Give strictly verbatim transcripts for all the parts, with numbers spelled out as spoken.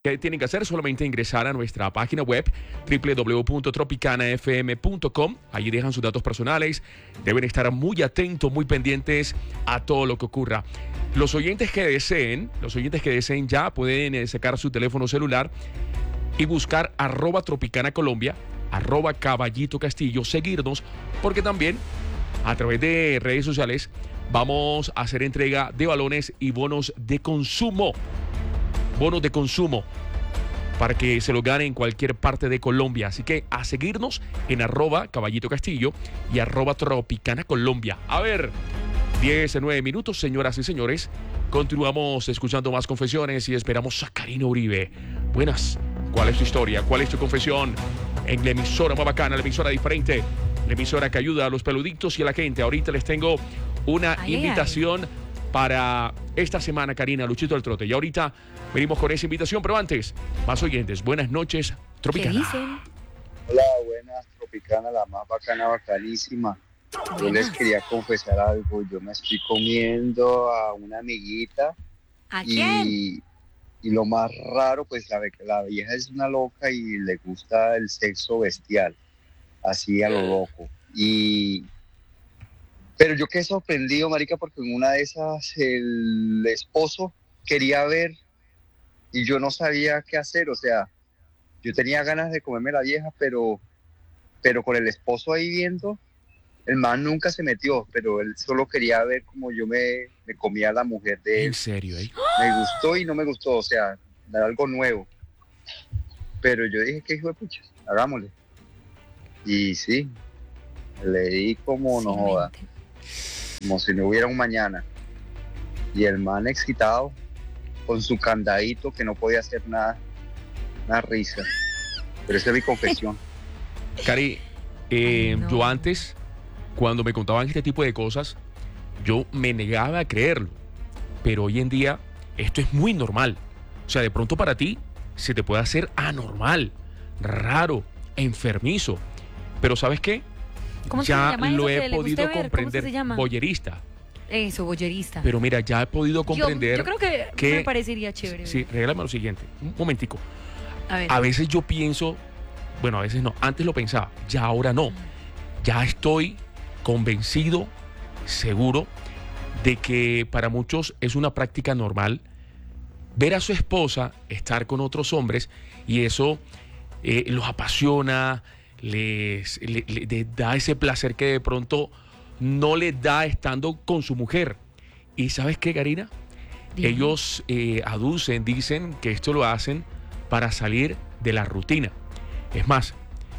¿Qué tienen que hacer? Solamente ingresar a nuestra página web doble u doble u doble u punto tropicana f m punto com. Allí dejan sus datos personales. Deben estar muy atentos, muy pendientes a todo lo que ocurra. Los oyentes que deseen, los oyentes que deseen ya pueden eh, sacar su teléfono celular y buscar arroba Tropicana Colombia, arroba Caballito Castillo, seguirnos, porque también a través de redes sociales vamos a hacer entrega de balones y bonos de consumo. Bonos de consumo para que se lo gane en cualquier parte de Colombia. Así que a seguirnos en arroba Caballito Castillo y arroba Tropicana Colombia. A ver, diez, nueve minutos, señoras y señores. Continuamos escuchando más confesiones y esperamos a Karina Uribe. Buenas. ¿Cuál es tu historia? ¿Cuál es tu confesión? En la emisora más bacana, la emisora diferente, la emisora que ayuda a los peluditos y a la gente. Ahorita les tengo una ay, invitación ay. para esta semana, Karina, Luchito del Trote. Y ahorita venimos con esa invitación, pero antes, más oyentes. Buenas noches, Tropicana. ¿Qué dicen? Hola, buenas, Tropicana, la más bacana, bacanísima. Yo les quería confesar algo. Yo me estoy comiendo a una amiguita. ¿A y, quién? Y lo más raro, pues la, la vieja es una loca y le gusta el sexo bestial, así a lo loco. Y pero yo quedé sorprendido, marica, porque en una de esas el esposo quería ver y yo no sabía qué hacer. O sea, yo tenía ganas de comerme la vieja, pero, pero con el esposo ahí viendo, el man nunca se metió, pero él solo quería ver cómo yo me, me comía a la mujer de él. ¿En serio, eh? Me gustó y no me gustó, o sea, dar algo nuevo. Pero yo dije, ¿qué hijo de pucha? Hagámosle. Y sí, le di como no joda, como si no hubiera un mañana. Y el man excitado, con su candadito, que no podía hacer nada, una risa. Pero esa es mi confesión. Cari, eh, Ay, no. yo antes, cuando me contaban este tipo de cosas, yo me negaba a creerlo. Pero hoy en día, esto es muy normal. O sea, de pronto para ti, se te puede hacer anormal, raro, enfermizo. Pero ¿sabes qué? ¿Cómo se Ya llama lo eso que he le guste podido ver? ¿Cómo comprender. se llama? Boyerista. Eso, boyerista. Pero mira, ya he podido comprender. Yo, yo creo que, que me parecería chévere. Sí, regálame lo siguiente. Un momentico. A ver. A veces yo pienso, bueno, a veces no, antes lo pensaba, ya ahora no. Ya estoy convencido, seguro, de que para muchos es una práctica normal ver a su esposa estar con otros hombres y eso eh, los apasiona, les, les, les da ese placer que de pronto no les da estando con su mujer. ¿Y sabes qué, Karina? Dime. Ellos eh, aducen, dicen que esto lo hacen para salir de la rutina. Es más,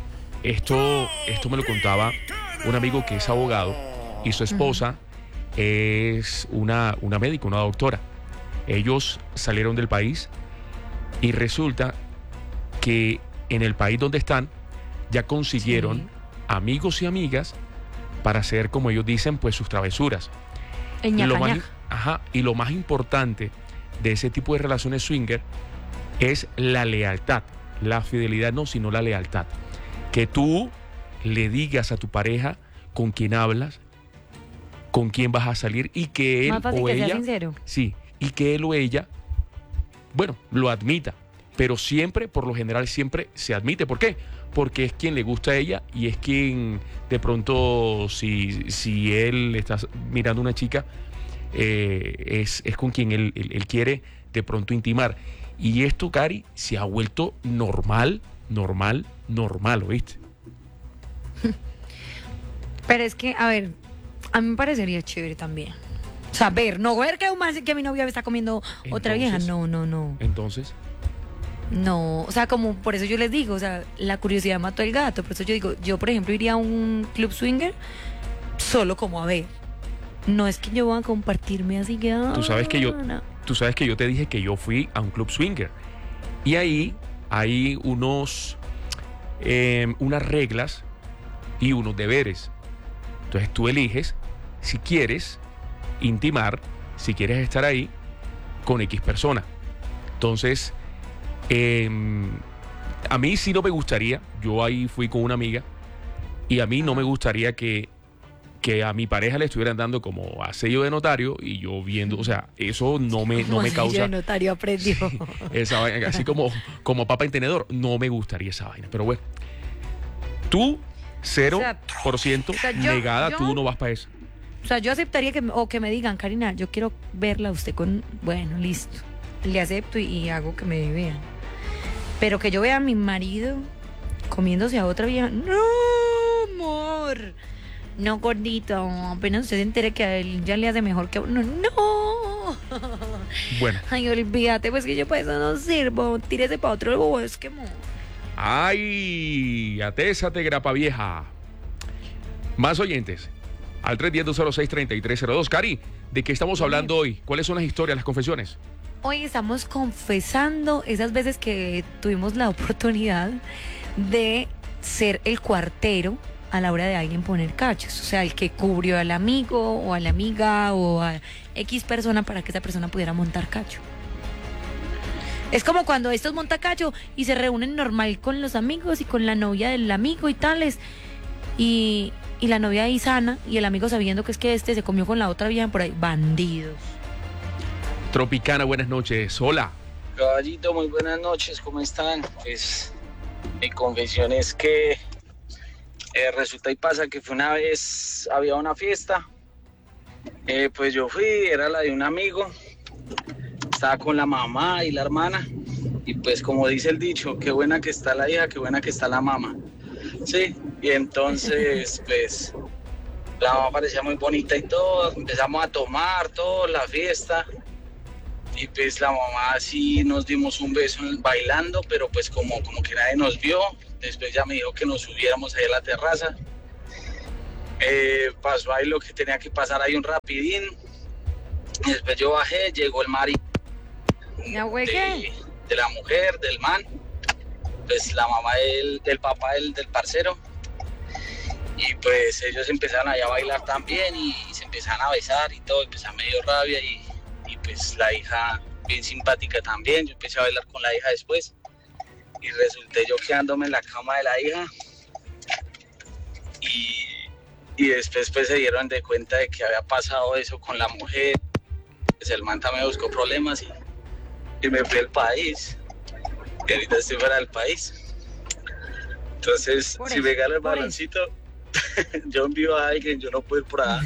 esto, esto me lo contaba un amigo que es abogado y su esposa uh-huh. es una, una médica, una doctora. Ellos salieron del país y resulta que en el país donde están ya consiguieron sí. amigos y amigas para hacer, como ellos dicen, pues sus travesuras. El y, lo ñaca, más, ñaca. Ajá, y lo más importante de ese tipo de relaciones swinger es la lealtad. La fidelidad no, sino la lealtad. Que tú le digas a tu pareja con quién hablas, con quién vas a salir y que él más fácil o que ella, sea sincero. Sí, y que él o ella, bueno, lo admita. Pero siempre, por lo general, siempre se admite. ¿Por qué? Porque es quien le gusta a ella y es quien, de pronto, si, si él está mirando a una chica, eh, es, es con quien él, él, él quiere de pronto intimar. Y esto, Cari, se ha vuelto normal, normal, normal, ¿oíste? Pero es que, a ver, a mí me parecería chévere también. O sea, ver, no ver que, un man- que mi novia me está comiendo Entonces, otra vieja. No, no, no. Entonces, No, o sea, como por eso yo les digo, o sea, la curiosidad mató al gato. Por eso yo digo, yo, por ejemplo, iría a un club swinger solo como a ver. No es que yo voy a compartirme así que... ah, tú sabes que yo, no. tú sabes que yo te dije que yo fui a un club swinger. Y ahí hay unos, eh, unas reglas y unos deberes. Entonces tú eliges si quieres intimar, si quieres estar ahí con X persona. Entonces, eh, a mí sí no me gustaría, yo ahí fui con una amiga y a mí no me gustaría que que a mi pareja le estuvieran dando como a sello de notario y yo viendo, o sea, eso no me, no Como me sello causa... de notario aprendió. Esa vaina, así como, como papa en tenedor, no me gustaría esa vaina. Pero bueno, tú, cero por ciento o sea, yo- negada, yo- tú no vas para eso. O sea, yo aceptaría que, me- o que me digan, Karina, yo quiero verla a usted con, bueno, listo, le acepto y, y hago que me vean. Pero que yo vea a mi marido comiéndose a otra vieja, no, amor, no, gordito, apenas usted se entere que a él ya le hace mejor que a uno, no. Bueno, Ay, olvídate, pues que yo para eso no sirvo, tírese para otro bosque, amor. ay, atésate, grapa vieja. Más oyentes. Al tres uno cero, dos cero seis, tres tres cero dos. Cari, ¿de qué estamos hablando hoy? ¿Cuáles son las historias, las confesiones? Hoy estamos confesando esas veces que tuvimos la oportunidad de ser el cuartero a la hora de alguien poner cachos. O sea, el que cubrió al amigo o a la amiga o a X persona para que esa persona pudiera montar cacho. Es como cuando estos monta cacho y se reúnen normal con los amigos y con la novia del amigo y tales. Y, y la novia ahí sana y el amigo sabiendo que es que este se comió con la otra vieja por ahí. Bandidos. Tropicana, buenas noches. Hola. Caballito, muy buenas noches, ¿cómo están? Pues mi confesión es que eh, resulta y pasa que fue una vez, había una fiesta, eh, pues yo fui, era la de un amigo, estaba con la mamá y la hermana, y pues como dice el dicho, qué buena que está la hija, qué buena que está la mamá, sí, y entonces pues la mamá parecía muy bonita y todo, empezamos a tomar todo, la fiesta. Y pues la mamá sí nos dimos un beso bailando, pero pues como, como que nadie nos vio. Después ya me dijo que nos subiéramos ahí a la terraza. Eh, pasó ahí lo que tenía que pasar ahí un rapidín. Y después yo bajé, llegó el marido ¿Ya huequé? de, de la mujer, del man. Pues la mamá del, del papá del, del parcero. Y pues ellos empezaron allá a bailar también y se empezaron a besar y todo. Y pues a medio rabia y... y pues la hija bien simpática también, yo empecé a bailar con la hija después y resulté yo quedándome en la cama de la hija y, y después pues se dieron de cuenta de que había pasado eso con la mujer, pues el man también buscó problemas y, y me fui al país y ahorita estoy fuera del país, entonces Por si eso, me gana el por eso. baloncito yo envío a alguien, yo no puedo ir por allá.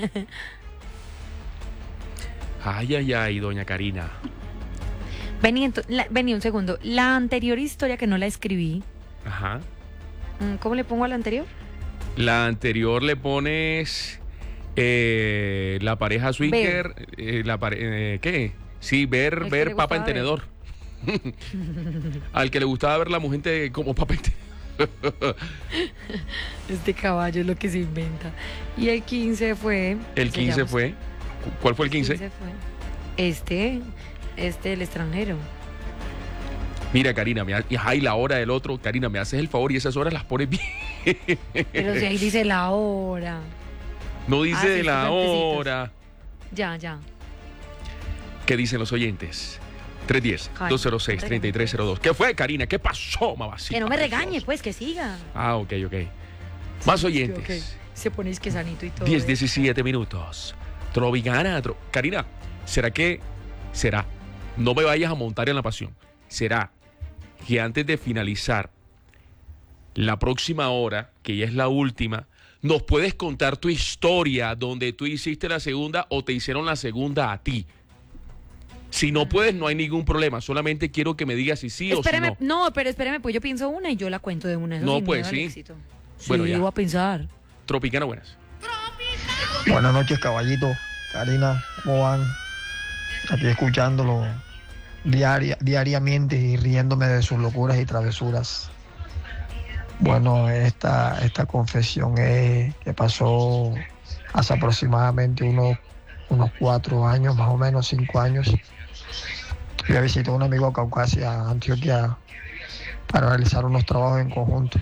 Ay, ay, ay, doña Karina. Vení, ento- la- vení un segundo. La anterior historia que no la escribí, Ajá. mm, ¿cómo le pongo a la anterior? La anterior le pones eh, la pareja swinger, eh, la pare- eh, ¿qué? Sí, ver, El que ver le papa en gustaba ver. tenedor. Al que le gustaba ver la mujer de- como papa en tenedor. Este caballo es lo que se inventa. Y el quince fue... El se quince llama- fue. ¿Cuál fue el quince? fue este, este, el extranjero. Mira, Karina, me ha- y ay, la hora del otro. Karina, me haces el favor y esas horas las pones bien. Pero si ahí dice la hora. No dice Ah, sí, de la estos antecitos. hora. Ya, ya. ¿Qué dicen los oyentes? tres uno cero, Ay, dos cero seis, tres tres cero dos. ¿Qué fue, Karina? ¿Qué pasó, mamacita? Que no me preciosa? regañe, pues, que siga. Ah, ok, ok. Más Ok, oyentes. ok. Se ponéis que sanito y todo. diez, ¿eh? diecisiete minutos. Trovigana. Tro- Karina, ¿será que, será, no me vayas a montar en la pasión, será que antes de finalizar la próxima hora, que ya es la última, nos puedes contar tu historia donde tú hiciste la segunda o te hicieron la segunda a ti? Si no puedes, no hay ningún problema. Solamente quiero que me digas si sí Espérame, o si no. no, pero espérame, pues yo pienso una y yo la cuento de una. Eso No, sin pues, miedo al sí. éxito. Sí, Bueno, ya. voy a pensar. Tropicana, buenas. Buenas noches, caballito. Karina, ¿cómo van? Aquí escuchándolo diaria, diariamente y riéndome de sus locuras y travesuras. Bueno, esta, esta confesión es que pasó hace aproximadamente unos, unos cuatro años, más o menos cinco años. Fui a visitar a un amigo a Caucasia, Antioquia, para realizar unos trabajos en conjunto.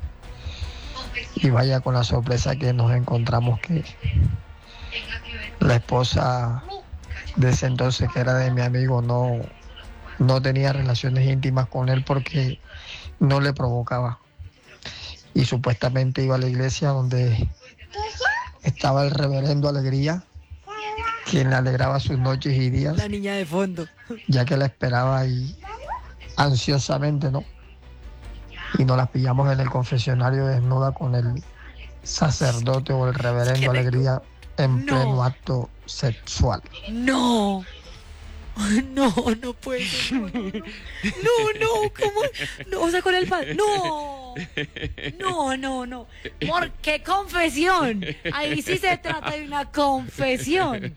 Y vaya con la sorpresa que nos encontramos que la esposa de ese entonces, que era de mi amigo, no, no tenía relaciones íntimas con él porque no le provocaba. Y supuestamente iba a la iglesia donde estaba el reverendo Alegría, quien le alegraba sus noches y días, La niña de fondo. ya que la esperaba ahí ansiosamente, ¿no? Y nos las pillamos en el confesionario desnuda con el sacerdote o el reverendo Qué rico. Alegría en No. pleno acto sexual. No. No, no puede ser. No, no, ¿cómo? No, o sea, con el padre. No. No, no, no. ¿Por qué confesión? Ahí sí se trata de una confesión.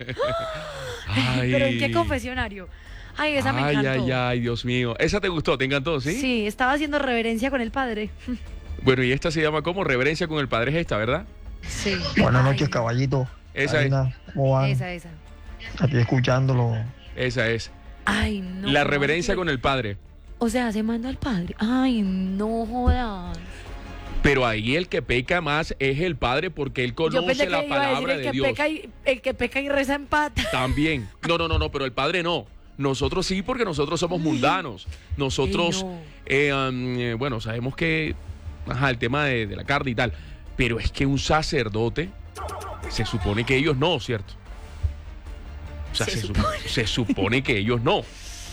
Ay. ¿Pero en qué confesionario? Ay, esa me Ay, encantó. ay, ay, Dios mío. ¿Esa te gustó? ¿Te encantó? ¿Sí? Sí, estaba haciendo reverencia con el padre. Bueno, y esta se llama como Reverencia con el Padre, es esta, ¿verdad? Sí. Buenas Ay, noches, caballito. Esa Karina, ¿cómo van? Esa, esa. Aquí escuchándolo. Esa es. Ay, no. La reverencia Ay, con el Padre. O sea, se manda al padre. Ay, no jodas. Pero ahí el que peca más es el Padre porque él Yo pensé conoce que la iba a decir palabra el de que Dios. peca y, el que peca y reza en pata. También. No, no, no, no, pero el Padre no. Nosotros sí, porque nosotros somos mundanos. Nosotros, Ay, no. eh, um, eh, bueno, sabemos que, ajá, el tema de, de la carne y tal. Pero es que un sacerdote, se supone que ellos no, ¿cierto? O sea, Se se, su- supone. se supone que ellos no.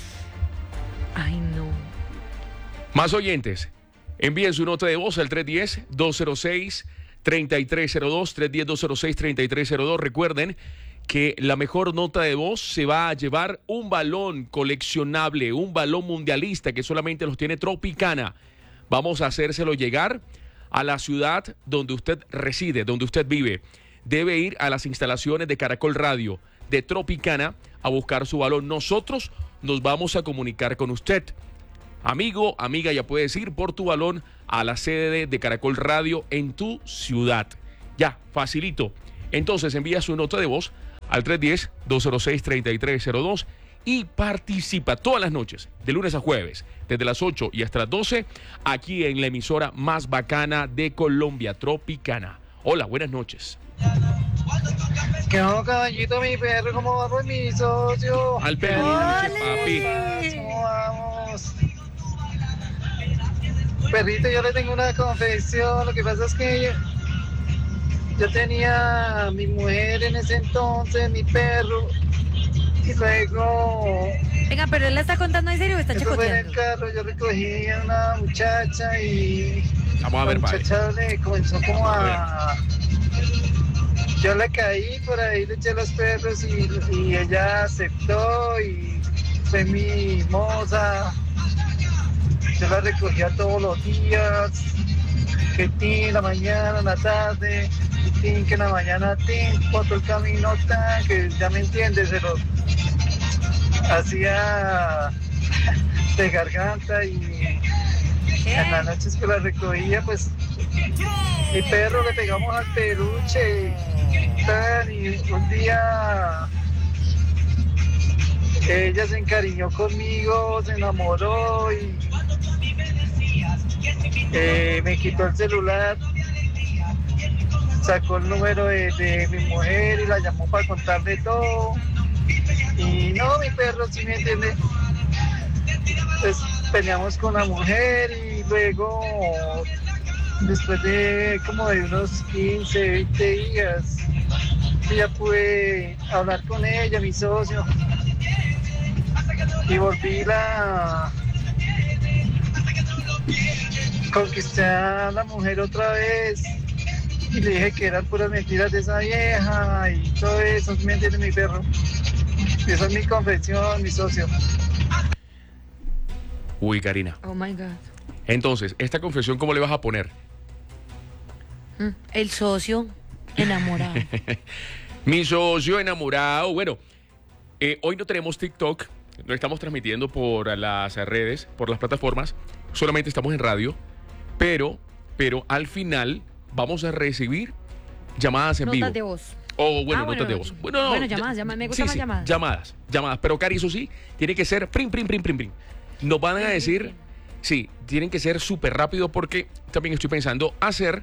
Ay, no. Más oyentes, envíen su nota de voz al tres uno cero, dos cero seis, tres tres cero dos, tres uno cero, dos cero seis, tres tres cero dos. Recuerden que la mejor nota de voz se va a llevar un balón coleccionable, un balón mundialista que solamente los tiene Tropicana. Vamos a hacérselo llegar a la ciudad donde usted reside, donde usted vive. Debe ir a las instalaciones de Caracol Radio, de Tropicana, a buscar su balón. Nosotros nos vamos a comunicar con usted. Amigo, amiga, ya puedes ir por tu balón a la sede de Caracol Radio en tu ciudad. Ya, facilito. Entonces envía su nota de voz al tres uno cero, dos cero seis, tres tres cero dos y participa todas las noches, de lunes a jueves, desde las ocho y hasta las doce, aquí en la emisora más bacana de Colombia, Tropicana. Hola, buenas noches. ¿Qué hago, caballito, mi perro? ¿Cómo va por mi socio? Al peluche, papi. ¿Cómo vamos? Perrito, yo le tengo una confesión. Lo que pasa es que yo, yo tenía a mi mujer en ese entonces, mi perro, y luego, Venga, pero él la está contando en serio o está eso fue en el chacoteando. carro, yo recogí a una muchacha y Vamos a ver, la padre. muchacha le comenzó como a... Yo le caí por ahí, le eché los perros y, y ella aceptó y fue mi moza. Yo la recogía todos los días, que tin, en la mañana, en la tarde, que tin, que en la mañana, tin, por todo el camino, tan, que ya me entiendes, se lo hacía de garganta y en las noches que la recogía, pues mi perro le pegamos al peluche y, tan, y un día ella se encariñó conmigo, se enamoró y eh, me quitó el celular, sacó el número de, de mi mujer y la llamó para contarle todo. Y no, mi perro, si me entiende, pues peleamos con la mujer y luego, después de como de unos quince, veinte días, ya pude hablar con ella, mi socio, y volví la... Conquisté a la mujer otra vez y le dije que eran puras mentiras de esa vieja y todo eso, ¿me entiende, mi perro? Y esa es mi confesión, mi socio. Uy, Karina. Oh my God. Entonces, ¿esta confesión cómo le vas a poner? Mm, El socio enamorado. Mi socio enamorado. Bueno, eh, hoy no tenemos TikTok, no estamos transmitiendo por las redes, por las plataformas, solamente estamos en radio, pero, pero al final vamos a recibir llamadas en vivo. Notas de voz. O bueno, Ah, bueno, notas de voz. Bueno, no, bueno, ya- llamadas, llamadas, me gustan sí, más sí, llamadas. Llamadas, llamadas. Pero Cari, eso sí, tiene que ser prim, prim, prim, prim, prim. Nos van a decir, sí, tienen que ser súper rápido porque también estoy pensando hacer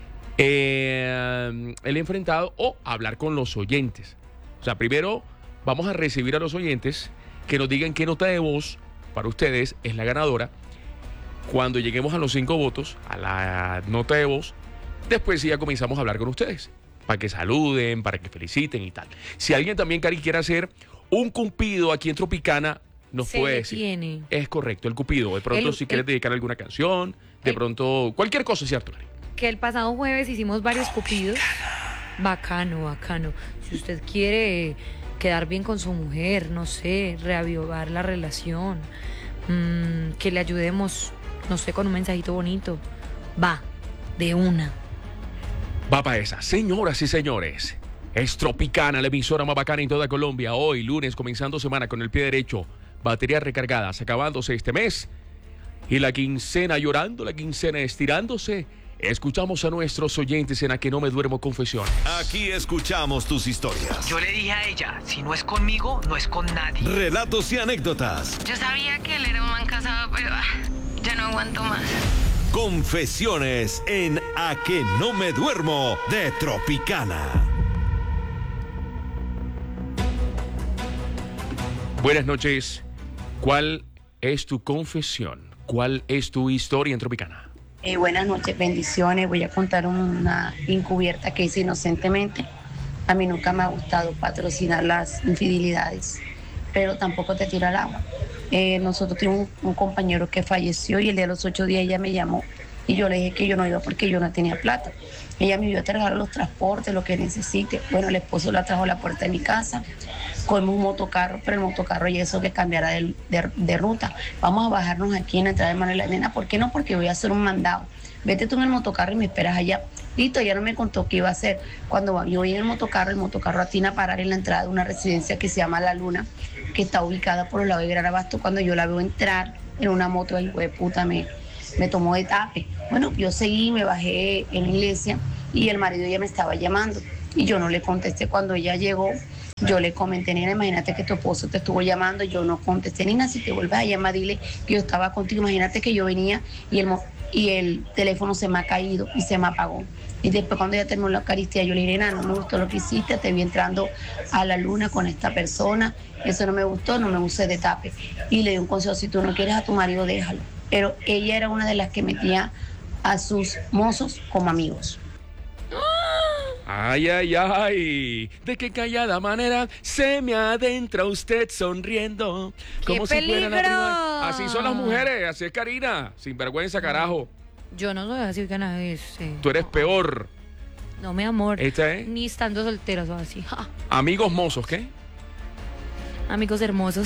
eh, el enfrentado o hablar con los oyentes. O sea, primero vamos a recibir a los oyentes que nos digan qué nota de voz para ustedes es la ganadora. Cuando lleguemos a los cinco votos, a la nota de voz, después sí ya comenzamos a hablar con ustedes. para que saluden, para que feliciten y tal. Si alguien también, Cari, quiere hacer un cupido aquí en Tropicana, nos Se puede le decir. tiene. Es correcto, el cupido. De pronto, El- si quieres el- dedicar alguna canción, de el- pronto, cualquier cosa, ¿cierto, Cari? Que el pasado jueves hicimos varios cupidos. Bacano, bacano. Si usted quiere quedar bien con su mujer, no sé, reavivar la relación, mmm, que le ayudemos, no sé, con un mensajito bonito, va, de una. Va para esa. Señoras y señores, es Tropicana, la emisora más bacana en toda Colombia. Hoy, lunes, comenzando semana con el pie derecho. Baterías recargadas, acabándose este mes. Y la quincena llorando, la quincena estirándose. Escuchamos a nuestros oyentes en A Que No Me Duermo Confesión. Aquí escuchamos tus historias. Yo le dije a ella, si no es conmigo, no es con nadie. Relatos y anécdotas. Yo sabía que él era un man casado, pero ah, ya no aguanto más. Confesiones en A Que No Me Duermo de Tropicana. Buenas noches. ¿Cuál es tu confesión? ¿Cuál es tu historia en Tropicana? Eh, buenas noches, bendiciones. Voy a contar una encubierta que hice inocentemente. A mí nunca me ha gustado patrocinar las infidelidades, pero tampoco te tiro al agua. Eh, nosotros tuvimos un, un compañero que falleció y el de los ocho días ella me llamó y yo le dije que yo no iba porque yo no tenía plata. Ella me iba a traer los transportes, lo que necesite. Bueno, el esposo la trajo a la puerta de mi casa. Cogimos un motocarro, pero el motocarro y eso que cambiara de, de, de ruta. Vamos a bajarnos aquí en la entrada de Manuel La Nena. ¿Por qué no? Porque voy a hacer un mandado. Vete tú en el motocarro y me esperas allá. Listo, ella no me contó qué iba a hacer. Cuando yo voy en el motocarro, el motocarro atina a parar en la entrada de una residencia que se llama La Luna, que está ubicada por el lado de Gran Abasto. Cuando yo la veo entrar en una moto, el hijo de puta me, me tomó de tape. Bueno, yo seguí, me bajé en la iglesia y el marido ya me estaba llamando. Y yo no le contesté. Cuando ella llegó, yo le comenté, nena, imagínate que tu esposo te estuvo llamando. Yo no contesté, nena, si te vuelves a llamar, dile que yo estaba contigo. Imagínate que yo venía y el, y el teléfono se me ha caído y se me apagó. Y después cuando ella terminó la Eucaristía, yo le dije, nena, no me gustó lo que hiciste, te vi entrando a La Luna con esta persona, eso no me gustó, no me usé de tape. Y le di un consejo, si tú no quieres a tu marido, déjalo. Pero ella era una de las que metía a sus mozos como amigos. Ay, ay, ay, de qué callada manera se me adentra usted sonriendo. ¡Qué Como si fuera la peligro! primera- Así son las mujeres, así es Karina, sin vergüenza, carajo. Yo no soy así que nada de ese. Tú eres peor. No, mi amor. Esta es Ni estando solteros o así. Ja. amigos mozos, ¿qué? Amigos hermosos.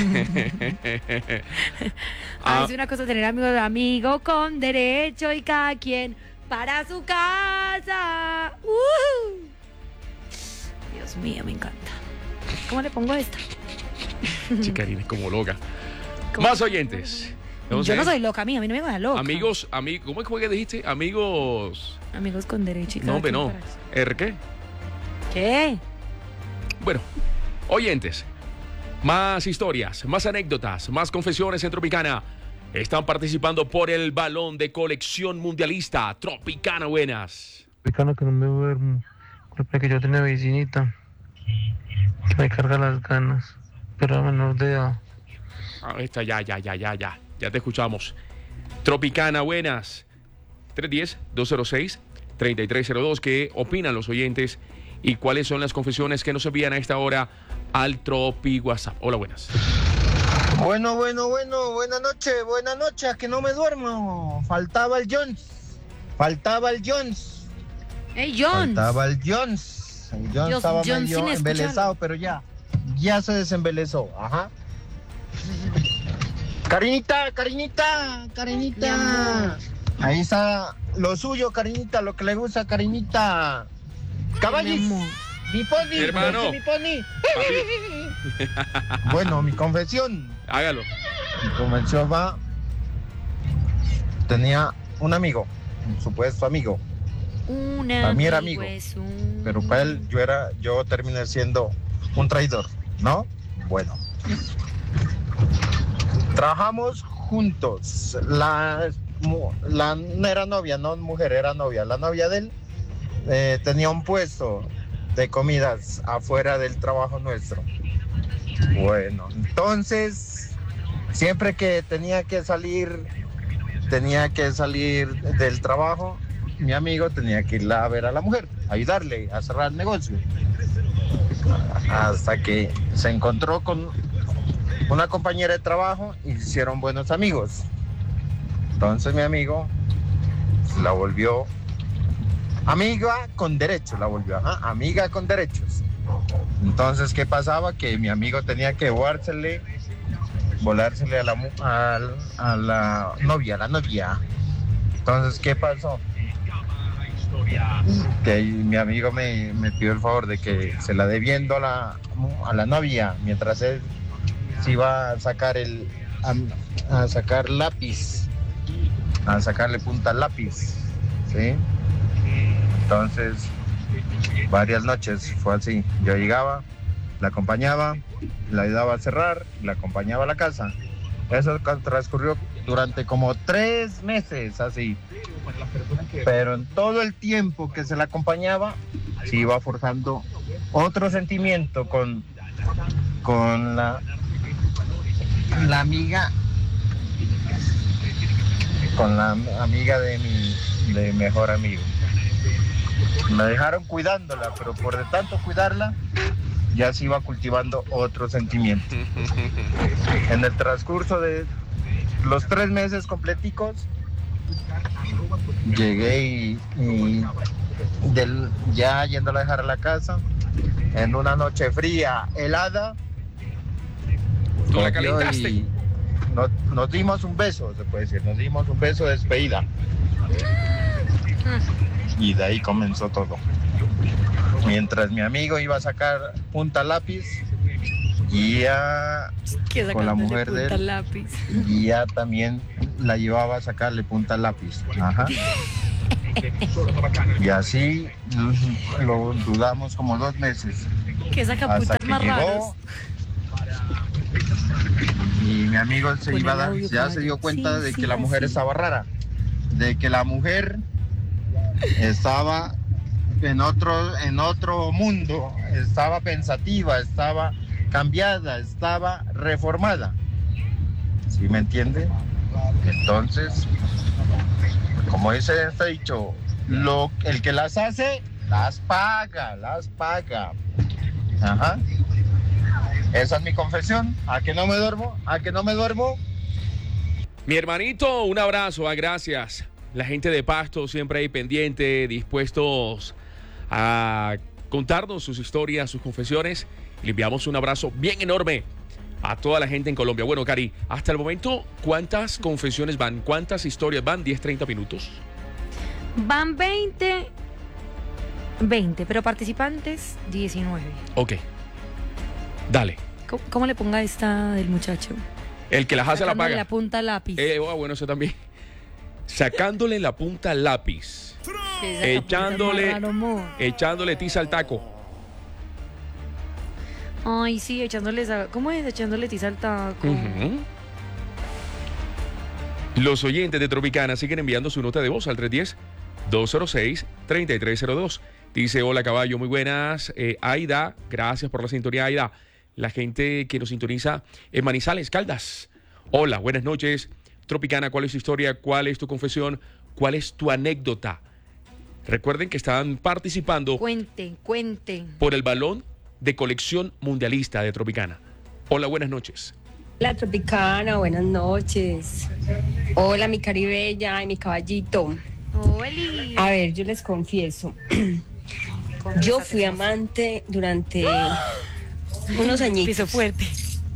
Ah, Ay, es una cosa tener amigos, amigo con derecho y cada quien para su casa. ¡Uh! Dios mío, me encanta. ¿Cómo le pongo esta? chica, Karina es como loca. ¿Cómo? Más oyentes. Yo no soy loca, a mí, a mí no me va loca. Amigos, amigos, ¿cómo es que dijiste? Amigos. Amigos con derecho y cada No, hombre, quien no. para su- ¿Er qué? ¿Qué? Bueno, oyentes, más historias, más anécdotas, más confesiones en Tropicana. Están participando por el balón de colección mundialista. Tropicana, buenas. Tropicana, que no me duermo. Culpa que yo tenía vecinita que me carga las ganas, pero a menor de edad. Ahí está, ya, ya, ya, ya, ya. Ya te escuchamos. Tropicana, buenas. tres uno cero, dos cero seis, tres tres cero dos. ¿Qué opinan los oyentes? ¿Y cuáles son las confesiones que nos envían a esta hora al Tropi WhatsApp? Hola, buenas. Bueno, bueno, bueno, buenas noches, buenas noches, que no me duermo. Faltaba el Jones, faltaba el Jones, ¡Hey, John! faltaba el Jones. El Jones Dios, estaba John, medio sin escucharlo. embelesado, pero ya, ya se desembelezó, ajá. Carinita, Carinita, Mi Carinita. amor. Ahí está lo suyo, Carinita, lo que le gusta, Carinita. Caballis, Mi amor. mi pony, Hermano. mi pony. Bueno, mi confesión. Hágalo. Mi confesión va. Tenía un amigo, un supuesto amigo, Un Para mí era amigo, es un... pero para él yo era, yo terminé siendo un traidor, ¿no? Bueno. Trabajamos juntos. La, mu- la no era novia, no mujer, era novia. La novia de él eh, tenía un puesto de comidas afuera del trabajo nuestro. Bueno, entonces, siempre que tenía que salir, tenía que salir del trabajo, mi amigo tenía que ir a ver a la mujer, ayudarle a cerrar el negocio. Hasta que se encontró con una compañera de trabajo y se hicieron buenos amigos. Entonces mi amigo la volvió amiga con derechos, la volvió, ajá, amiga con derechos. Entonces, ¿qué pasaba? Que mi amigo tenía que volársele, volársele a la, a, a la novia, a la novia. Entonces, ¿qué pasó? Que mi amigo me, me pidió el favor de que se la dé viendo a la, a la novia mientras él se iba a sacar el a, a sacar lápiz, a sacarle punta al lápiz, ¿sí? Entonces, varias noches fue así. Yo llegaba, la acompañaba, la ayudaba a cerrar, la acompañaba a la casa. Eso transcurrió durante como tres meses así. Pero en todo el tiempo que se la acompañaba, se iba forjando otro sentimiento con, con la, la amiga, con la amiga de mi, de mi mejor amigo. Me dejaron cuidándola, pero por de tanto cuidarla, ya se iba cultivando otro sentimiento. En el transcurso de los tres meses completicos, llegué y, y del, ya yéndola a dejar a la casa, en una noche fría, helada, ¿tú la calentaste? Y nos, nos dimos un beso, se puede decir, nos dimos un beso de despedida. Y de ahí comenzó todo. Mientras mi amigo iba a sacar punta lápiz, y ya con la mujer de él, lápiz. Y ya también la llevaba a sacarle punta lápiz. Ajá. Y así lo dudamos como dos meses. Que saca puntas más raras. Y mi amigo se iba a dar, ya se dio cuenta sí, de que sí, la mujer sí. estaba rara, de que la mujer estaba en otro, en otro mundo, estaba pensativa, estaba cambiada, estaba reformada. ¿Sí me entiende? Entonces, como dice este dicho, lo, el que las hace, las paga, las paga. Ajá. Esa es mi confesión. ¿A que no me duermo? ¿A que no me duermo? Mi hermanito, un abrazo, gracias. La gente de Pasto siempre ahí pendiente, dispuestos a contarnos sus historias, sus confesiones. Le enviamos un abrazo bien enorme a toda la gente en Colombia. Bueno, Cari, hasta el momento, ¿cuántas confesiones van? ¿Cuántas historias van? diez, treinta minutos. Van veinte, veinte, pero participantes diecinueve. Ok. Dale. ¿Cómo, cómo le ponga esta del muchacho? El que las hace la paga. La punta al lápiz. Eh, oh, bueno, eso también. Sacándole la punta al lápiz. Echándole, echándole tiza al taco. Ay, sí, echándole, ¿cómo es? Echándole tiza al taco. Uh-huh. Los oyentes de Tropicana siguen enviando su nota de voz al tres uno cero, dos cero seis, tres tres cero dos. Dice, hola caballo, muy buenas. Eh, Aida, gracias por la sintonía, Aida. La gente que nos sintoniza en Manizales, Caldas. Hola, buenas noches. Tropicana, ¿cuál es tu historia? ¿Cuál es tu confesión? ¿Cuál es tu anécdota? Recuerden que están participando. Cuenten, cuenten. Por el balón de colección mundialista de Tropicana. Hola, buenas noches. Hola, Tropicana, buenas noches. Hola, mi caribella y mi caballito. Hola. A ver, yo les confieso. Yo fui amante durante unos añitos. Piso fuerte.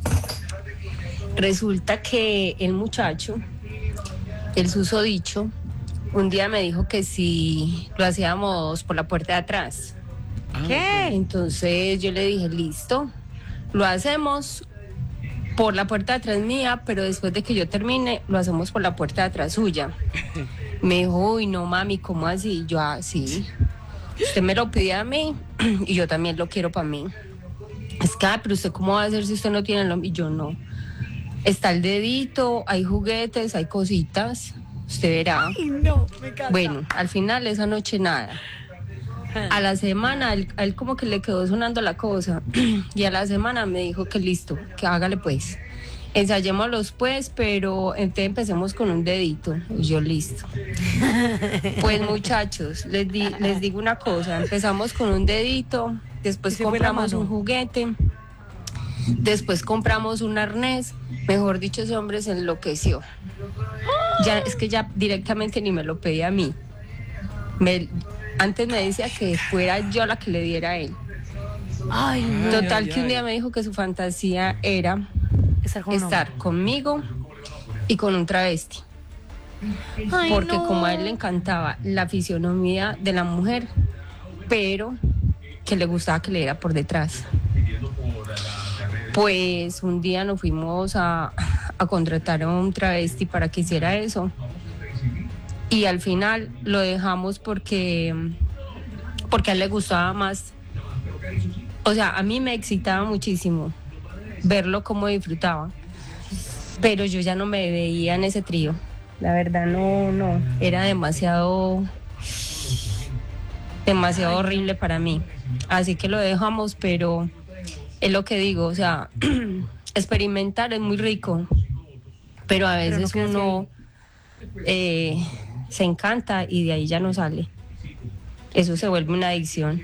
Resulta que el muchacho, el susodicho, un día me dijo que si lo hacíamos por la puerta de atrás. ¿Qué? Entonces yo le dije, listo, lo hacemos por la puerta de atrás mía, pero después de que yo termine, lo hacemos por la puerta de atrás suya. Me dijo, uy, no mami, ¿cómo así? Yo, ah, sí. Usted me lo pide a mí y yo también lo quiero para mí. Es que, ah, pero usted cómo va a hacer si usted no tiene lo... Y yo no. Está el dedito, hay juguetes, hay cositas. Usted verá. Ay, no, me encanta. Bueno, al final esa noche nada. A la semana, a él, a él como que le quedó sonando la cosa. Y a la semana me dijo que listo, que hágale pues. ensayémoslos pues, pero entonces empecemos con un dedito. Y yo, listo. Pues muchachos, les, di, les digo una cosa, empezamos con un dedito, después compramos un juguete, después compramos un arnés, mejor dicho, ese hombre se enloqueció. Ya, es que ya directamente ni me lo pedía a mí. Me, antes me decía que fuera yo la que le diera a él. Ay, no. Total Ay, que un ay. día me dijo que su fantasía era estar, con estar conmigo y con un travesti. Ay, Porque no. como a él le encantaba la fisionomía de la mujer, pero que le gustaba que le diera por detrás. Pues un día nos fuimos a, a contratar a un travesti para que hiciera eso. Y al final lo dejamos porque, porque a él le gustaba más. O sea, a mí me excitaba muchísimo verlo cómo disfrutaba. Pero yo ya no me veía en ese trío. La verdad, no, no. Era demasiado, demasiado horrible para mí. Así que lo dejamos, pero es lo que digo, o sea, experimentar es muy rico, pero a Pero no veces queda así uno eh, se encanta y de ahí ya no sale. Eso se vuelve una adicción.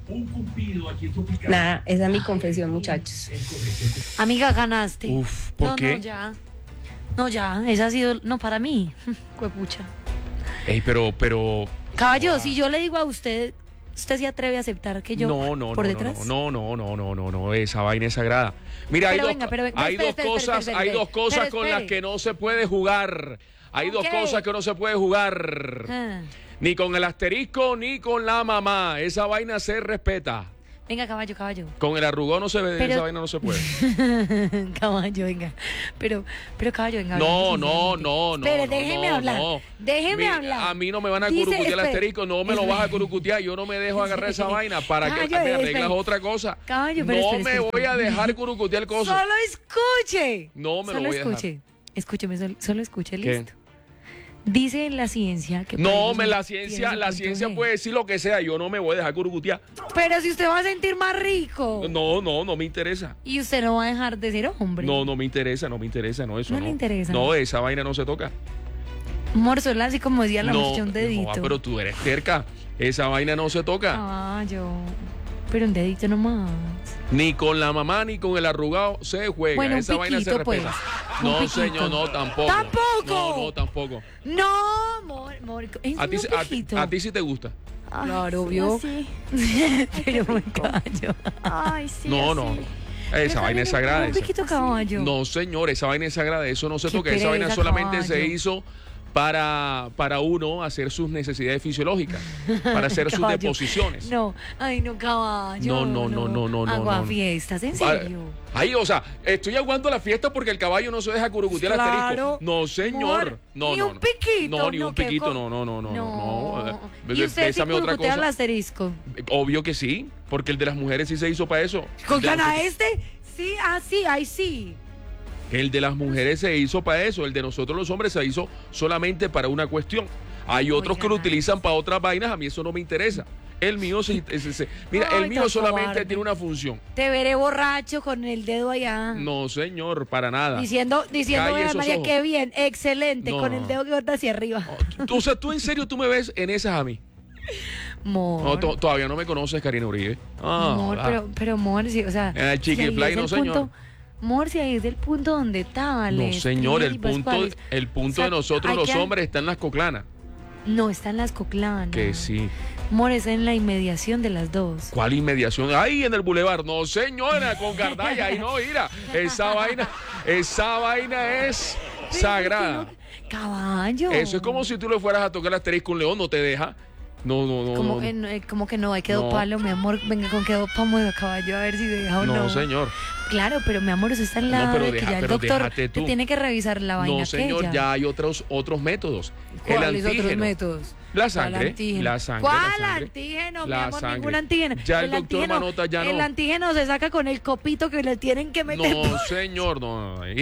Nada, esa es mi confesión, muchachos. Amiga, ganaste. Uf, ¿por no, qué? No, ya. No, ya. Esa ha sido, no, para mí. Cuepucha. Ey, pero, pero... Caballo, si yo le digo a usted, ¿usted se atreve a aceptar que yo No, no, por no, detrás? no, no, no, no, no, no, esa vaina es sagrada. Mira, hay Pero dos, venga, pero venga, hay espere, dos espere, cosas, espere, hay espere, dos cosas espere, con las espere. que no se puede jugar. Hay dos ¿Qué? cosas que no se puede jugar. Ah. Ni con el asterisco ni con la mamá. Esa vaina se respeta. Venga, caballo, caballo. Con el arrugón no se ve, Pero- esa vaina no se puede. Caballo, venga. Pero, pero caballo, venga. No, hablemos no, sinceramente. no, no. Espere, no, déjeme no, hablar. no. Déjeme Mi- hablar. A mí no me van a Dice- curucutear el espere, asterisco, no me lo espere. vas a curucutear, yo no me dejo agarrar esa vaina. ¿Para que Caballo, me arreglas espere. otra cosa? Caballo, pero no espere, me espere, voy a espere. dejar curucutear cosas. Solo escuche. No me lo Solo voy a dejar. escuche. Escúcheme, solo, solo escuche, ¿Qué? listo. Dice en la ciencia que... por No, ellos me no la tienen ciencia, su la punto ciencia G. puede decir lo que sea, yo no me voy a dejar curucutear. Pero si usted va a sentir más rico. No, no, no me interesa. Y usted no va a dejar de ser hombre. No, no me interesa, no me interesa, no, eso No no. le interesa. No, esa vaina no se toca. Morzola, así como decía la No, muchacha, un dedito. no, pero tú eres terca. Esa vaina no se toca. Ah, yo... Pero un dedito nomás. Ni con la mamá ni con el arrugado se juega. Bueno, un esa vaina se piquito, pues. respeta. Un No, piquito. señor, no, tampoco. ¡Tampoco! No, no, tampoco. No, mor, mor, es A ti, un a, ti, piquito. a ti sí te gusta. Ay, claro, vio. Pero me callo. Ay, sí. No, no. Esa vaina es sagrada. Un esa. piquito caballo. No, señor, esa vaina es sagrada. Eso no se Qué toca. Esa vaina pereza, solamente se caballo. hizo para, para uno hacer sus necesidades fisiológicas, para hacer sus Caballo. deposiciones. No, ay, no, caballo. No, no, no, no, no, no, Agua no. fiestas, en Vale. serio. Ahí, o sea, estoy aguantando la fiesta porque el caballo no se deja curucutear el Claro. asterisco. No, señor. Amor, No, ni no, un no. piquito, No, ni no, un que piquito, con- no, no, no, no, no. no. Y usted sí Bésame otra curucutea el cosa. asterisco. Obvio que sí, porque el de las mujeres sí se hizo para eso. ¿Con El de las- gana este? Sí, ah, sí, ahí sí. El de las mujeres se hizo para eso, el de nosotros los hombres se hizo solamente para una cuestión. Hay otros que lo utilizan para otras vainas, a mí eso no me interesa. El mío sí, ese- ese- mira, Ay, el mío tan solamente cobarde. tiene una función. Te veré borracho con el dedo allá. No, señor, para nada. Diciendo, diciendo, Calle "Ay, esos María, ojos". qué bien, excelente, No, con no, el no. dedo que bota hacia arriba. Tú- O sea, tú en serio tú me ves en esas a mí. Mor, No, to- todavía no me conoces, Karina Uribe. Ah, Mor, ah. pero, pero Mor, sí, o sea. Eh, si ahí Chiquifly, es no, el señor. punto- Mor, si ahí es el punto donde está. No, señor, el punto, el punto O sea, de nosotros hay los que- hombres está en las coclanas. No, está en las coclanas. Que sí. Mor, es en la inmediación de las dos. ¿Cuál inmediación? Ahí en el bulevar. No, señora, con Gardaya. Ahí no, mira. Esa vaina, esa vaina es sagrada. Caballo. Eso es como si tú le fueras a tocar el asterisco a un león, no te deja. No, no, no. Como, no, que no, eh, como que no, hay que No. doparlo, mi amor. Venga, con que dopamos a caballo a ver si deja o no. No, señor. Claro, pero mi amor, eso está en la. No, pero de que deja- ya el pero doctor déjate te tú. tiene que revisar la vaina. No, señor, aquella. ya hay otros, otros métodos. El ¿Cuáles otros antígeno. métodos? La ¿Cuál sangre. antígeno? La sangre. ¿Cuál la sangre. antígeno, mi La amor? sangre. Ningún antígeno. Ya el, doctor antígeno- Manota ya no. El antígeno se saca con el copito que le tienen que meter. No, señor, no, mira.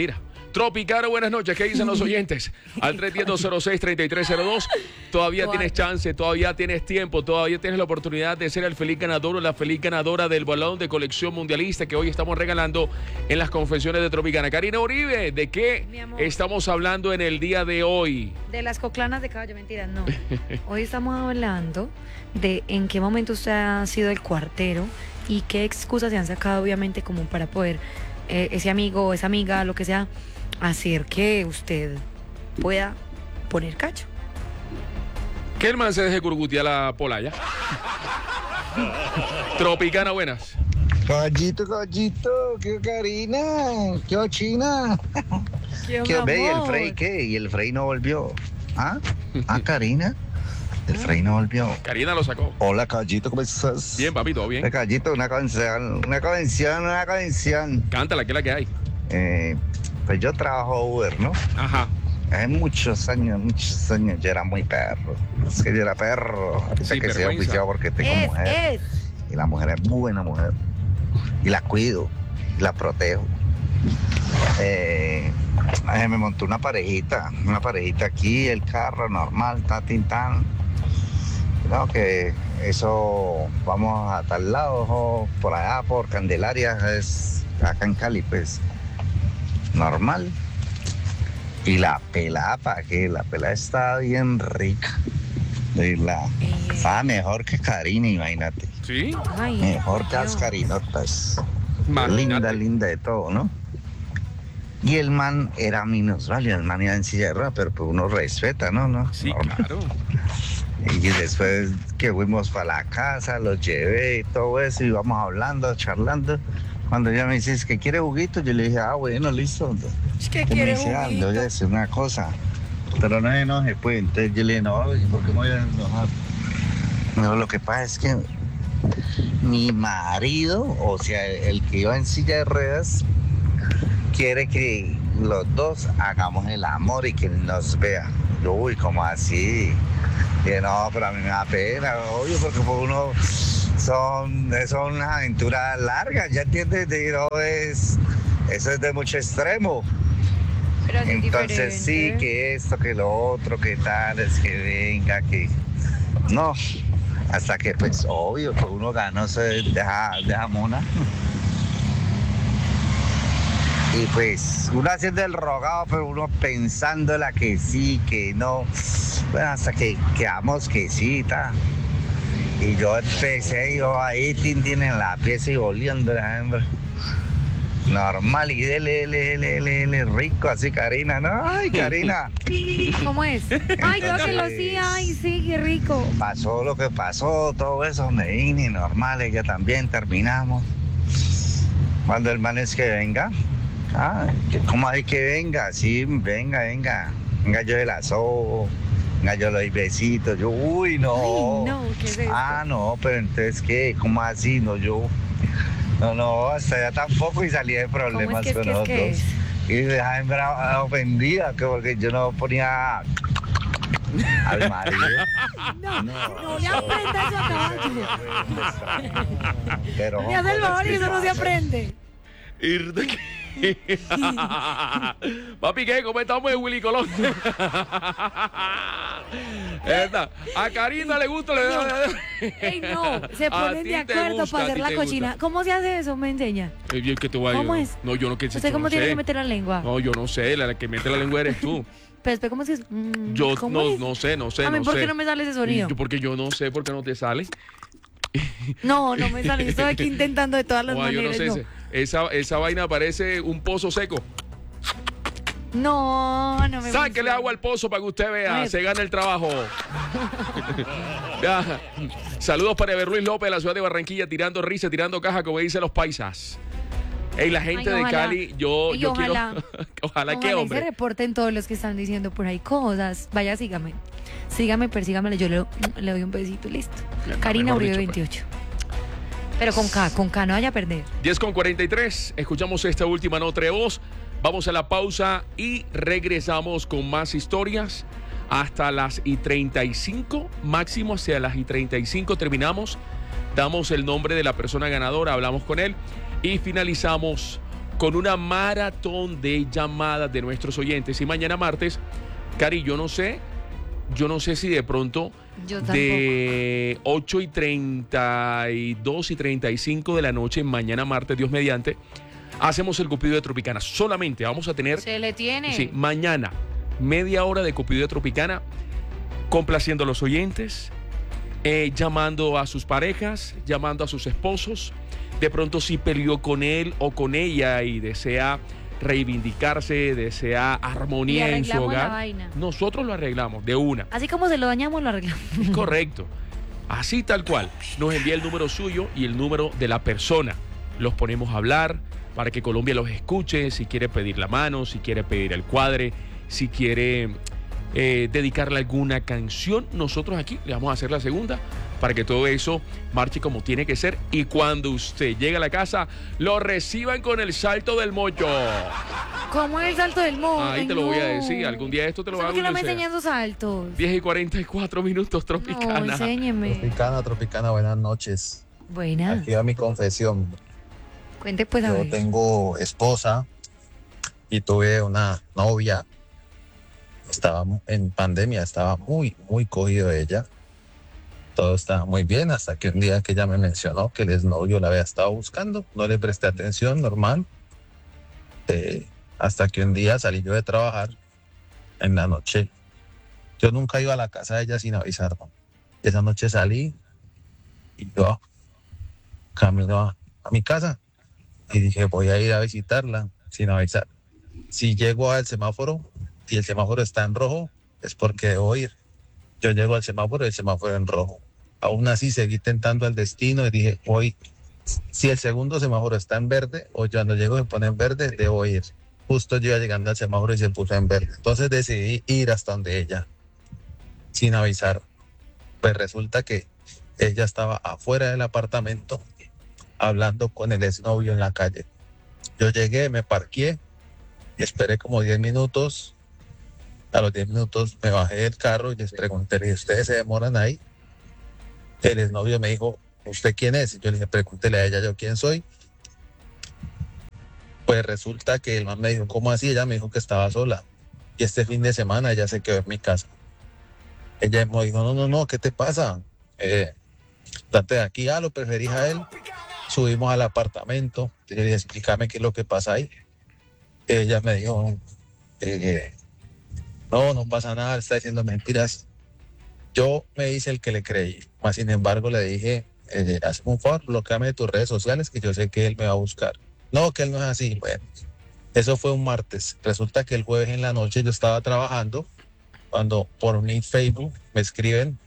Tropicana, buenas noches. ¿Qué dicen los oyentes? Al tres uno cero, dos cero seis, tres tres cero dos. Todavía Cuatro. tienes chance, todavía tienes tiempo, todavía tienes la oportunidad de ser el feliz ganador o la feliz ganadora del balón de colección mundialista que hoy estamos regalando en las confesiones de Tropicana. Karina Uribe, ¿de qué Mi amor. estamos hablando en el día de hoy? De las coclanas de caballo, mentira, no. Hoy estamos hablando de en qué momento usted ha sido el cuartero y qué excusas se han sacado, obviamente, como para poder, eh, ese amigo o esa amiga, lo que sea, hacer que usted pueda poner cacho. Que el man se deje curgutear la polaya. Tropicana, buenas. Caballito, caballito, qué Karina, qué China. ¿Qué, ¿Qué mi ve? ¿Y el amor? Frey qué? ¿Y el Frey no volvió? ¿Ah? ¿Ah, Karina? El Frey no volvió. Karina lo sacó. Hola, caballito, ¿cómo estás? Bien, papi, todo bien. Hola, caballito, una canción, una canción, una canción. Cántala, que es la que hay. Eh, pues yo trabajo Uber, ¿no? Ajá. Hace muchos años, muchos años, yo era muy perro. Es que yo era perro. Ahorita Sí, que soy vergüenza. oficial porque tengo Es, mujer. es. Y la mujer es buena mujer. Y la cuido, y la protejo. Eh, eh, me montó una parejita, una parejita aquí, el carro normal, ta, tin, tan. No, que eso, vamos a tal lado, ojo, por allá, por Candelaria, es acá en Cali, pues, normal. Y la pelada, ¿para qué? La pelada está bien rica. Y la, estaba mejor que Karina, imagínate. ¿Sí? Ay, Mejor que las Dios. carinotas. Imagínate. Linda, linda de todo, ¿no? Y el man era minusválido, el man iba en silla de ruedas, pero pues uno respeta, ¿no? ¿No? Sí, Normal. claro. Y después que fuimos para la casa, los llevé y todo eso, y vamos hablando, charlando. Cuando ella me dice, ¿es que quiere juguito? Yo le dije, ah, bueno, listo. Es que Y me quiere dice, ah, le voy a juguito. decir una cosa, pero no se enoje, pues. Entonces yo le dije, no, ¿y por qué me voy a enojar? No, lo que pasa es que mi marido, o sea, el que iba en silla de ruedas, quiere que los dos hagamos el amor y que nos vea. Yo, uy, ¿cómo así? Y dije, no, pero a mí me da pena, obvio, porque por uno son, son unas aventuras largas, ¿ya entiendes? Y no es, eso es de mucho extremo. Pero así Entonces sí, diferente. que esto, que lo otro, que tal, es que venga, que... No, hasta que pues obvio, que uno ganó, se deja, deja mona. Y pues uno haciendo el rogado, pero uno pensándola que sí, que no. Bueno, hasta que quedamos que sí, ta. Y yo empecé, yo ahí, tin, tin, en la pieza y oliendo la hembra. Normal, y dele, dele, dele, dele, dele, rico, así, Karina, ¿no? Ay, Karina. ¿Cómo es? Ay, creo que lo sí, ay, sí, qué rico. Pasó lo que pasó, todo eso, me vine, normal, ella también, terminamos. Cuando el man es que venga, ah, que- ¿cómo hay que venga? Sí, venga, venga, venga, yo se la sobo, venga, yo le doy besitos, yo, uy, no. Ay, no, ¿qué es esto? Ah, no, pero entonces, ¿qué? ¿Cómo así? No, yo, no, no, hasta allá tampoco y salí de problemas que es, con que es, nosotros. que es? Y dejaba en brava, ofendida, que porque yo no ponía al marido. No, no le aprenda eso a caballo. Pero Me hace el favor y eso no se aprende. Ir de qué. Papi, ¿qué? ¿Cómo estamos en Willy Colón? Esta, a Karina le gusta. Le... Ey, no, se A ponen ti de te acuerdo gusta, para a hacer ti la te cochina. gusta. ¿Cómo se hace eso? Me enseña. Eh, yo, ¿qué te voy a- ¿Cómo yo- es? No, yo no, que ¿Usted yo cómo no tiene sé. que meter la lengua? No, yo no sé, la que mete la lengua eres tú. Pero espera, ¿cómo es que es? Mm, Yo ¿cómo no, es? no sé, no sé, A mí, no ¿por sé. qué no me sale ese sonido? Yo, porque yo no sé por qué no te sale. No, no me sale. Estoy aquí intentando de todas las Oa, yo no maneras. sé, No, esa, esa vaina parece un pozo seco. no, no me Sáquele funciona. agua al pozo para que usted vea, Ay. se gana el trabajo. Ya. Saludos para Ever Luis López de la ciudad de Barranquilla, tirando risa, tirando caja, como dicen los paisas. Ey, la gente Ay, de ojalá. Cali, yo, Y yo ojalá. quiero. Ojalá que, Ojalá y se hombre. reporten todos los que están diciendo por ahí cosas. Vaya, sígame. Sígame, persígame. Yo le, le doy un besito y listo. Ya, Karina mejor Uribe dicho, veintiocho. Pero con K, con K, no vaya a perder. diez con cuarenta y tres, escuchamos esta última nota de voz. Vamos a la pausa y regresamos con más historias hasta las y treinta y cinco, máximo hacia las y treinta y cinco terminamos. Damos el nombre de la persona ganadora, hablamos con él y finalizamos con una maratón de llamadas de nuestros oyentes. Y mañana martes, Cari, yo no sé, yo no sé si de pronto Yo tampoco. de ocho y treinta y dos y treinta y cinco de la noche, mañana martes, Dios mediante, hacemos el Cupido de Tropicana. Solamente vamos a tener, Se le tiene. sí, mañana, media hora de Cupido de Tropicana, complaciendo a los oyentes, eh, llamando a sus parejas, llamando a sus esposos. De pronto si peleó con él o con ella y desea reivindicarse, desea armonía Y en su arreglamos la hogar, vaina. nosotros lo arreglamos de una. Así como se lo dañamos, lo arreglamos. Es correcto. Así tal cual. Nos envía el número suyo y el número de la persona. Los ponemos a hablar para que Colombia los escuche. Si quiere pedir la mano, si quiere pedir el cuadre, si quiere eh, dedicarle alguna canción, nosotros aquí le vamos a hacer la segunda para que todo eso marche como tiene que ser. Y cuando usted llegue a la casa, lo reciban con el salto del mollo. ¿Cómo es el salto del mono? Ahí te lo voy a decir. Algún día esto te lo voy a ¿Por qué no me anunciar. enseñan esos saltos? diez y cuarenta y cuatro minutos, Tropicana. No, enséñeme. Tropicana, Tropicana, buenas noches. Buena. Aquí va mi confesión. Cuente pues a Yo ver. tengo esposa y tuve una novia. Estaba en pandemia, estaba muy, muy cogido de ella. Todo estaba muy bien hasta que un día que ella me mencionó que el exnovio la había estado buscando. No le presté atención, normal. Eh, hasta que un día salí yo de trabajar en la noche. Yo nunca iba a la casa de ella sin avisarme. Esa noche salí y yo camino a, a mi casa y dije voy a ir a visitarla sin avisar. Si llego al semáforo y el semáforo está en rojo, es porque debo ir. Yo llego al semáforo y el semáforo en rojo. Aún así seguí tentando el destino y dije, hoy, si el segundo semáforo está en verde, o cuando llego se pone en verde, debo ir. Justo yo iba llegando al semáforo y se puso en verde. Entonces decidí ir hasta donde ella, sin avisar. Pues resulta que ella estaba afuera del apartamento hablando con el exnovio en la calle. Yo llegué, me parqué y esperé como diez minutos. A los diez minutos me bajé del carro y les pregunté, ¿y ustedes se demoran ahí? El exnovio me dijo, ¿usted quién es? Y yo le dije, pregúntele a ella yo quién soy. Pues resulta que el man me dijo, ¿cómo así? Ella me dijo que estaba sola. Y este fin de semana ella se quedó en mi casa. Ella me dijo, no, no, no, ¿qué te pasa? Eh, date de aquí, ah, lo preferís a él. Subimos al apartamento. Y le dije, explícame qué es lo que pasa ahí. Ella me dijo, eh, no, no pasa nada, está diciendo mentiras. Yo me hice el que le creí, más sin embargo le dije, eh, hazme un favor, bloqueame de tus redes sociales que yo sé que él me va a buscar. No, que él no es así. Bueno, eso fue un martes. Resulta que el jueves en la noche yo estaba trabajando cuando por mi Facebook me escriben,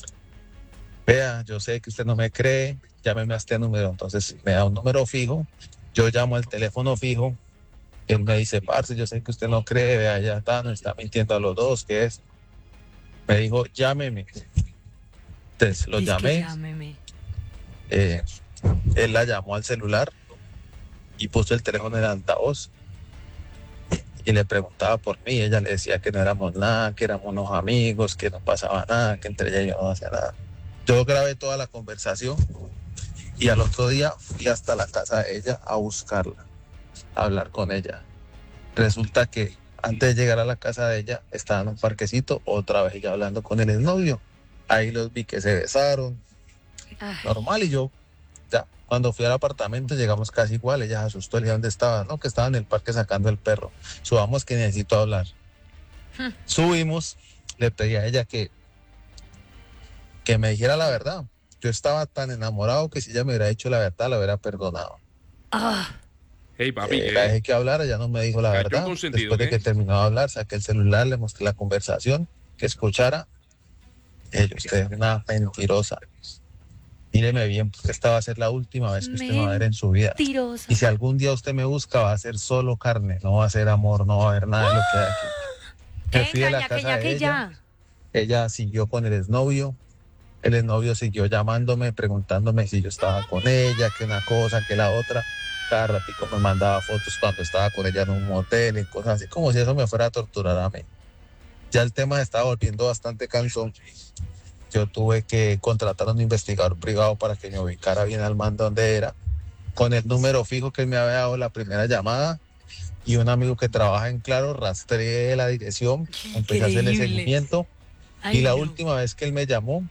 vea, yo sé que usted no me cree, llámeme a este número. Entonces me da un número fijo, yo llamo al teléfono fijo, él me dice, parce, yo sé que usted no cree, vea, ya está, nos está mintiendo a los dos, ¿qué es? Me dijo, llámeme. Entonces lo Es que llamé. llámeme. Eh, él la llamó al celular y puso el teléfono en el altavoz y le preguntaba por mí. Ella le decía que no éramos nada, que éramos unos amigos, que no pasaba nada, que entre ella y yo no hacía nada. Yo grabé toda la conversación y al otro día fui hasta la casa de ella a buscarla, a hablar con ella. Resulta que antes de llegar a la casa de ella, estaba en un parquecito, otra vez ella hablando con el exnovio. Ahí los vi que se besaron, Ay. normal, y yo, ya, cuando fui al apartamento llegamos casi igual, ella se asustó, le dije, ¿dónde estaba? No, que estaba en el parque sacando el perro. Subamos que necesito hablar. Hmm. Subimos, le pedí a ella que, que me dijera la verdad. Yo estaba tan enamorado que si ella me hubiera dicho la verdad, la hubiera perdonado. Ah. Hey, papi, Eh, ¿qué? la dejé que hablara, ya no me dijo la Cayó verdad. consentido, Después de ¿qué? que terminó de hablar, saqué el celular, le mostré la conversación, que escuchara. Ella, usted es una mentirosa. Míreme bien, porque esta va a ser la última vez que usted me va a ver en su vida. Mentirosa. Y si algún día usted me busca, va a ser solo carne, no va a ser amor, no va a haber nada de lo que hay aquí. Me fui de la Venga, ya que casa ya de que ella. ya. Ella siguió con el exnovio. El exnovio siguió llamándome, preguntándome si yo estaba con ella, que una cosa, que la otra. Cada ratico me mandaba fotos cuando estaba con ella en un motel y cosas así, como si eso me fuera a torturar a mí. Ya el tema se estaba volviendo bastante cansón. Yo tuve que contratar a un investigador privado para que me ubicara bien al man donde era. con el número fijo que él me había dado la primera llamada y un amigo que trabaja en Claro, rastreé la dirección, empecé a hacerle seguimiento. Ay, y la no. última vez que él me llamó,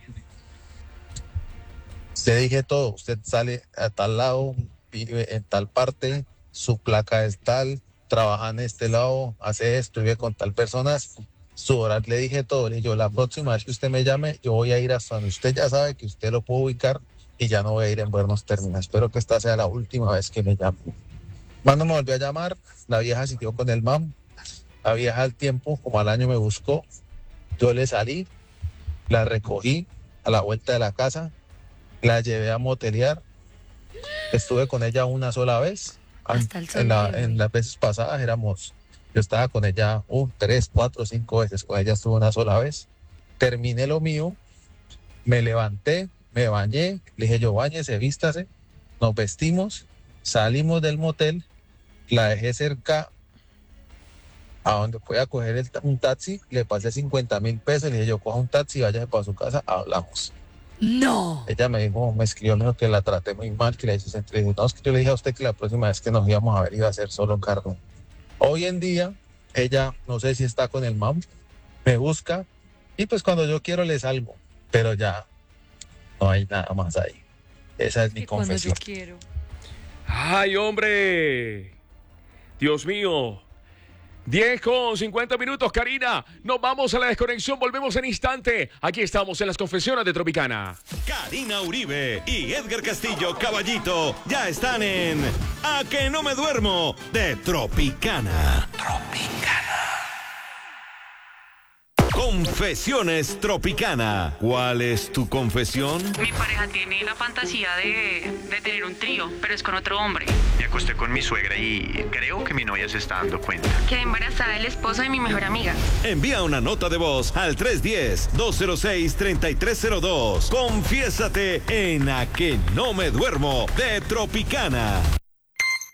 le dije todo, usted sale a tal lado, vive en tal parte, su placa es tal, trabaja en este lado, hace esto, vive con tal persona, su horario, le dije todo. Le dije yo, la próxima vez que usted me llame, yo voy a ir hasta donde usted ya sabe que usted lo puede ubicar y ya no voy a ir en buenos términos. Espero que esta sea la última vez que me llame. Cuando me volvió a llamar, la vieja siguió con el mam. La vieja al tiempo, como al año, me buscó. Yo le salí, la recogí a la vuelta de la casa, la llevé a motelear. Estuve con ella una sola vez. Hasta el en, la, en las veces pasadas éramos, yo estaba con ella un, tres, cuatro, cinco veces. Con ella estuve una sola vez. Terminé lo mío, me levanté, me bañé, le dije yo, báñese, vístase, nos vestimos, salimos del motel, la dejé cerca a donde pueda coger el, un taxi, le pasé cincuenta mil pesos, le dije yo, coja un taxi, váyase para su casa, hablamos. No. Ella me dijo, me escribió, me dijo que la traté muy mal, que le hice entrevista. No, es que yo le dije a usted que la próxima vez que nos íbamos a ver iba a ser solo carne. Hoy en día, ella, no sé si está con el mam, me busca y pues cuando yo quiero le salgo, pero ya no hay nada más ahí. Esa es mi confesión. Cuando yo quiero. Ay, hombre. Dios mío. diez con cincuenta minutos, Karina. Nos vamos a la desconexión. Volvemos en instante. Aquí estamos en las confesiones de Tropicana. Karina Uribe y Edgar Castillo Caballito ya están en A que no me duermo de Tropicana. Tropicana. Confesiones Tropicana. ¿Cuál es tu confesión? Mi pareja tiene la fantasía de, de tener un trío, pero es con otro hombre. Me acosté con mi suegra y creo que mi novia se está dando cuenta. Quedé embarazada del esposo de mi mejor amiga. Envía una nota de voz al tres uno cero, dos cero seis, tres tres cero dos. Confiésate en A que no me duermo de Tropicana.